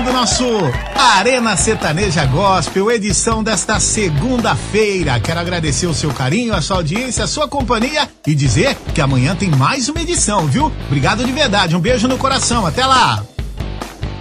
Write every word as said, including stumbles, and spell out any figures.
terminando o nosso Arena Sertaneja Gospel, edição desta segunda-feira. Quero agradecer o seu carinho, a sua audiência, a sua companhia e dizer que amanhã tem mais uma edição, viu? Obrigado de verdade, um beijo no coração, até lá!